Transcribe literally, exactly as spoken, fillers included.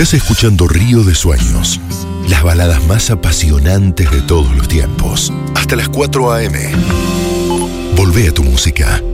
Estás escuchando Río de Sueños, las baladas más apasionantes de todos los tiempos. Hasta las cuatro a eme. Volvé a tu música.